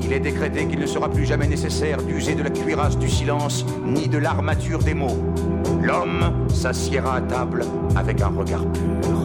Il est décrété qu'il ne sera plus jamais nécessaire d'user de la cuirasse du silence, ni de l'armature des mots. L'homme s'assiera à table avec un regard pur.